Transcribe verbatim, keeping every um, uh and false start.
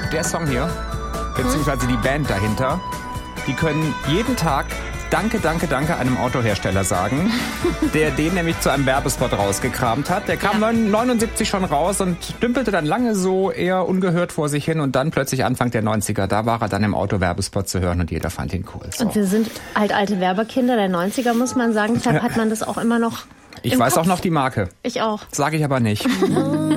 der Song hier, beziehungsweise die Band dahinter, die können jeden Tag Danke, danke, danke einem Autohersteller sagen, der den nämlich zu einem Werbespot rausgekramt hat. Der kam ja. neunundsiebzig schon raus und dümpelte dann lange so eher ungehört vor sich hin und dann plötzlich Anfang der neunziger, da war er dann im Autowerbespot zu hören und jeder fand ihn cool. So. Und wir sind halt alte Werbekinder der neunziger, muss man sagen. Deshalb hat man das auch immer noch Ich im weiß Kopf. Auch noch die Marke. Ich auch. Sage ich aber nicht.